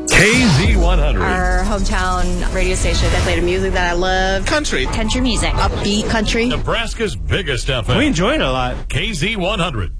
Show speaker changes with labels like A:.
A: KZ100.
B: Our hometown radio station that played music that I love.
C: Country
B: Country music. Upbeat country.
A: Nebraska's biggest FM.
D: We enjoy it a lot.
A: KZ100.